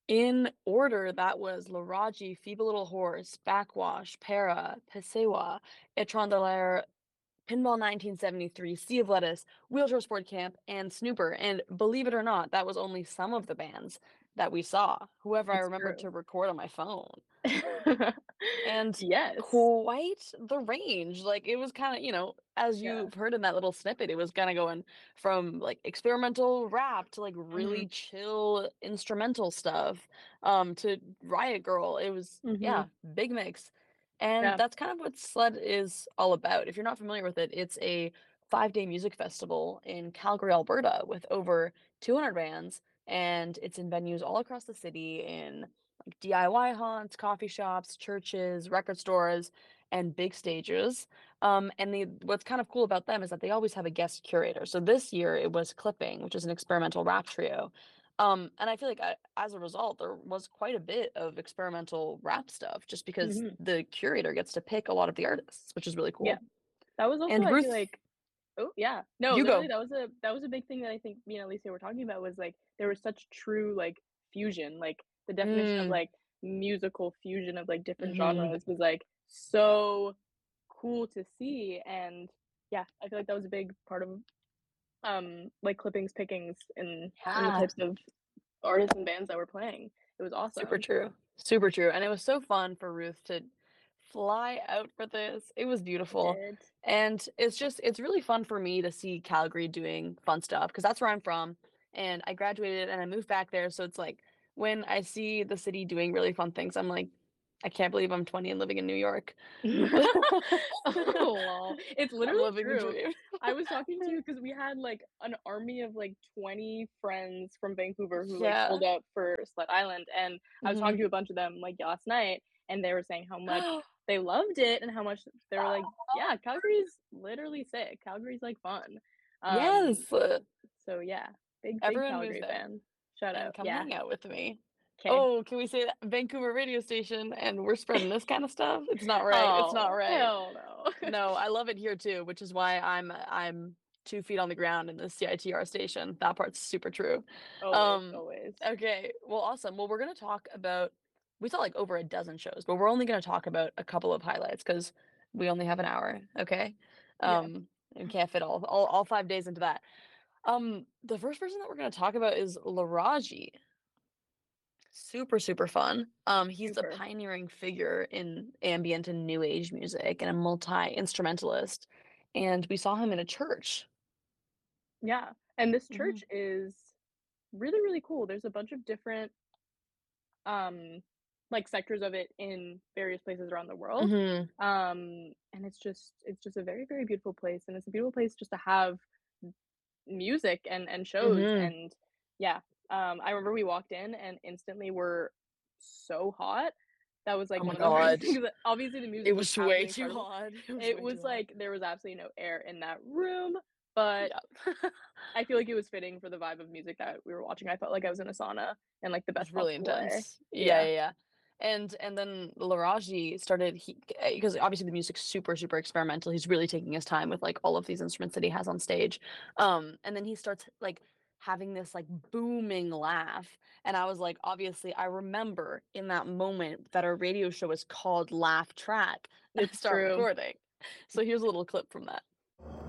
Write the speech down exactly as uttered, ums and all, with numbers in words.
In order, that was Laraji, Feeble Little Horse, Backwash, Para, Pesewa, Etron de l'air, Pinball nineteen seventy-three, Sea of Lettuce, Wheelchair Sport Camp, and Snooper. And believe it or not, that was only some of the bands that we saw, whoever I It's remembered true. to record on my phone. And Yes. quite the range. Like, it was kinda, you know, as Yeah. you've heard in that little snippet, it was kinda going from, like, experimental rap to, like, really Mhm. chill instrumental stuff, um, to Riot Grrrl. It was Mhm. yeah, big mix. And Yeah. that's kind of what SLED is all about. If you're not familiar with it, it's a five-day music festival in Calgary, Alberta, with over two hundred bands, and it's in venues all across the city in, like, D I Y haunts, coffee shops, churches, record stores, and big stages. Um, and the what's kind of cool about them is that they always have a guest curator. So this year it was Clipping, which is an experimental rap trio. Um, and I feel like I, as a result, there was quite a bit of experimental rap stuff just because Mhm. the curator gets to pick a lot of the artists, which is really Yeah. cool. That was also, And I feel Ruth, like oh, yeah. No, you literally, go. that was a that was a big thing that I think me and Alicia were talking about was, like, there was such true, like, fusion, like, the definition of, Mm, like, musical fusion of, like, different mhm. genres was, like, so cool to see, and, yeah, I feel like that was a big part of, um, like, Clipping's pickings in in the Yeah. types of artists and bands that were playing. It was Super awesome. true. Super true, and it was so fun for Ruth to fly out for this. It was It beautiful, did. and it's just it's really fun for me to see Calgary doing fun stuff because that's where I'm from, and I graduated and I moved back there, so it's like when I see the city doing really fun things, I'm like, "I can't believe I'm twenty and living in New York." Oh, lol. It's I'm literally living the true. dream. I was talking to you because we had, like, an army of, like, twenty friends from Vancouver who, like, Yeah. pulled up for Sled Island, and I was talking Mhm. to a bunch of them, like, last night, and they were saying how much they loved it and how much they were like, "Yeah, Calgary's literally sick. Calgary's, like, fun." Um, Yes. uh, so yeah, big, big Everyone move Calgary there fan. Shout and out. come Yeah. hang out with me. 'Kay. Oh, can we say that Vancouver radio station and we're spreading this kind of stuff? It's not right. It's not Oh, right. hell no. No, I love it here too, which is why I'm I'm two feet on the ground in the C I T R station. That part's super true. Always, Um, always. okay, well, awesome. Well, we're gonna talk about we saw like over a dozen shows, but we're only gonna talk about a couple of highlights because we only have an hour, okay? Yeah. Um, and can't fit all all all five days into that. Um, the first person that we're gonna talk about is Laraji. Super, super fun. Um, he's a Super. pioneering figure in ambient and new age music and a multi-instrumentalist. And we saw him in a church. Yeah, and this Mhm. church is really, really cool. There's a bunch of different, um, like, sectors of it in various places around the world, Mhm. um, and it's just it's just a very, very beautiful place, and it's a beautiful place just to have m music and and shows, Mhm. and yeah, um, I remember we walked in and instantly were so hot. That was, like, Oh my one of the first god. things that obviously, the It music was was way absolutely too incredible. hot. It was It way too was hot. like there was absolutely no air in that room, but Yeah. I feel like it was fitting for the vibe of music that we were watching. I felt like I was in a sauna in, like, the It was best really possible way. intense. Yeah, Yeah. yeah, yeah. And and then Laraji started he because obviously the music's super, super experimental. He's really taking his time with like all of these instruments that he has on stage. Um, and then he starts like having this like booming laugh. And I was like, obviously, I remember in that moment that our radio show is called Laugh Track. And I It's start true. recording. So here's a little clip from that.